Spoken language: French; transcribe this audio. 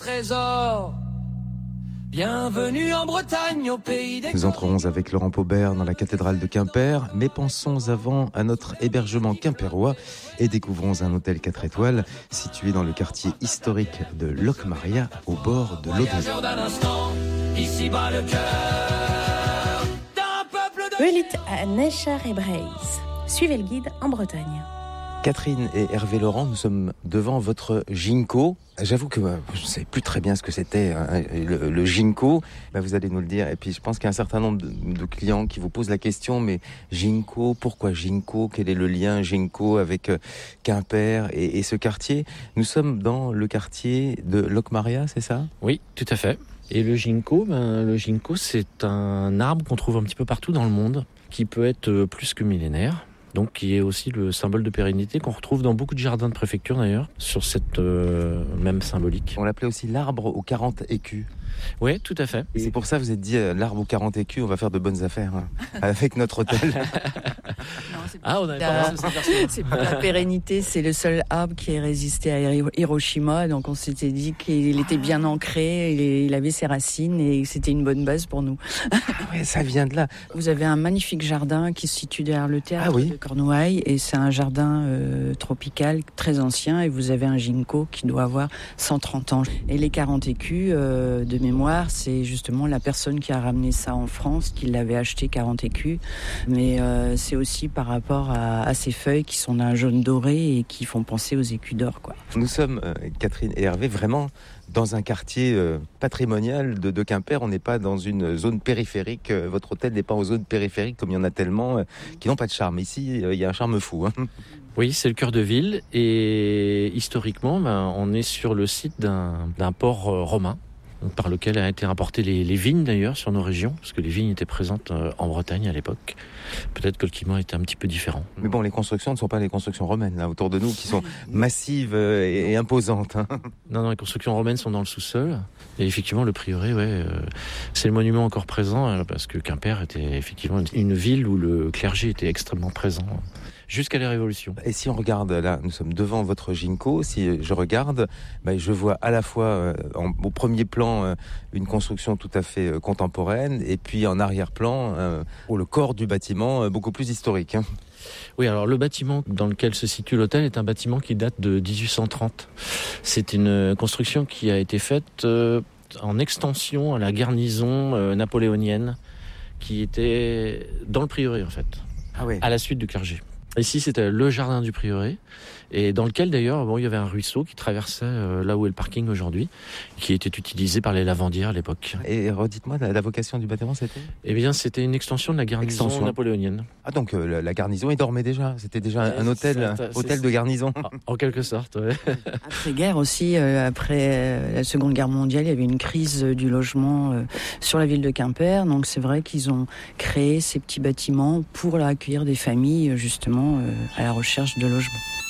Trésor, bienvenue en Bretagne, au pays des... Nous entrerons avec Laurent Paubert dans la cathédrale de Quimper, mais pensons avant à notre hébergement quimpérois et découvrons un hôtel 4 étoiles situé dans le quartier historique de Locmaria, au bord de l'Odève. Ici-bas le cœur d'un peuple de... Wellit à Neschar et Breis. Suivez le guide en Bretagne. Catherine et Hervé Laurent, nous sommes devant votre ginkgo. J'avoue que je ne savais plus très bien ce que c'était, hein, le ginkgo. Vous allez nous le dire. Et puis je pense qu'il y a un certain nombre de clients qui vous posent la question, mais ginkgo, pourquoi ginkgo? Quel est le lien ginkgo avec Quimper et ce quartier? Nous sommes dans le quartier de Locmaria, c'est ça? Oui, tout à fait. Et le ginkgo, c'est un arbre qu'on trouve un petit peu partout dans le monde, qui peut être plus que millénaire. Donc, qui est aussi le symbole de pérennité qu'on retrouve dans beaucoup de jardins de préfecture d'ailleurs, sur cette même symbolique. On l'appelait aussi l'arbre aux 40 écus. Oui, tout à fait. Et c'est pour ça que vous êtes dit l'arbre aux 40 écus, on va faire de bonnes affaires avec notre hôtel. On n'avait pas pensé cette version. C'est pour la pérennité, c'est le seul arbre qui est résisté à Hiroshima, donc on s'était dit qu'il était bien ancré, il avait ses racines et c'était une bonne base pour nous. Oui, ça vient de là. Vous avez un magnifique jardin qui se situe derrière le théâtre de Cornouailles et c'est un jardin tropical très ancien et vous avez un ginkgo qui doit avoir 130 ans. Et les 40 écus de mémoire, c'est justement la personne qui a ramené ça en France, qui l'avait acheté 40 écus, mais c'est aussi par rapport à ces feuilles qui sont d'un jaune doré et qui font penser aux écus d'or, quoi. Nous sommes, Catherine et Hervé, vraiment dans un quartier patrimonial de Quimper. On n'est pas dans une zone périphérique. Votre hôtel n'est pas en zone périphérique comme il y en a tellement qui n'ont pas de charme. Ici, il y a un charme fou. Oui, c'est le cœur de ville et historiquement, on est sur le site d'un port romain, par lequel a été importé les vignes d'ailleurs sur nos régions, parce que les vignes étaient présentes en Bretagne à l'époque. Peut-être que le climat était un petit peu différent. Mais bon, les constructions ne sont pas les constructions romaines là autour de nous, qui sont massives et imposantes. Non, les constructions romaines sont dans le sous-sol. Et effectivement, le prieuré, c'est le monument encore présent, parce que Quimper était effectivement une ville où le clergé était extrêmement présent. Jusqu'à la Révolution. Et si on regarde, là, nous sommes devant votre ginkgo, si je regarde, je vois à la fois au premier plan une construction tout à fait contemporaine et puis en arrière-plan le corps du bâtiment beaucoup plus historique. Oui, alors le bâtiment dans lequel se situe l'hôtel est un bâtiment qui date de 1830. C'est une construction qui a été faite en extension à la garnison napoléonienne qui était dans le prieuré en fait, à la suite du clergé. Ici, c'était le jardin du prieuré, et dans lequel d'ailleurs, il y avait un ruisseau qui traversait là où est le parking aujourd'hui, qui était utilisé par les lavandières à l'époque. Et redites-moi, la vocation du bâtiment, c'était ? Eh bien, c'était une extension de la garnison napoléonienne. Ah, donc la garnison y dormait déjà. C'était déjà un hôtel de garnison. En quelque sorte, oui. Après-guerre aussi, après la Seconde Guerre mondiale, il y avait une crise du logement sur la ville de Quimper. Donc c'est vrai qu'ils ont créé ces petits bâtiments pour accueillir des familles, justement, à la recherche de logement.